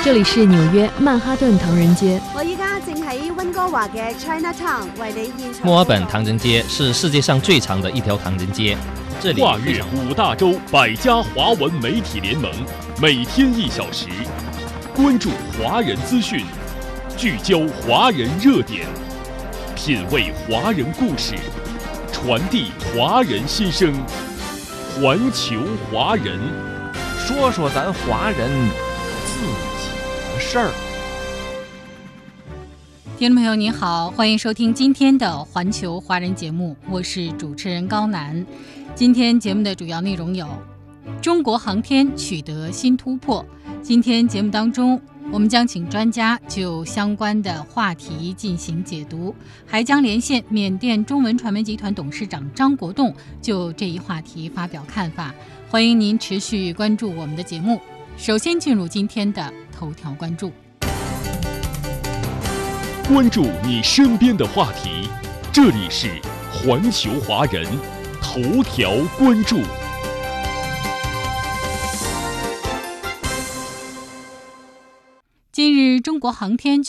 这里是纽約曼哈頓唐人街。 我依家正喺溫哥華嘅 Chinatown 為你現場。 墨爾本唐人街是世界上最長的一條唐人街，這裡跨越5大洲100家華文媒體聯盟，每天1小時，關注華人資訊，聚焦華人熱點，品味華人故事，傳遞華人心聲，環球華人， 說說咱華人自己的事兒。 听众朋友您好，欢迎收听今天的环球华人节目，我是主持人高楠。今天节目的主要内容有：中国航天取得新突破。今天节目当中，我们将请专家就相关的话题进行解读，还将连线缅甸中文传媒集团董事长张国栋，就这一话题发表看法。欢迎您持续关注我们的节目。首先进入今天的头条关注。 關注你身邊的話題，這裡是環球華人頭條關注。 近日，中國航天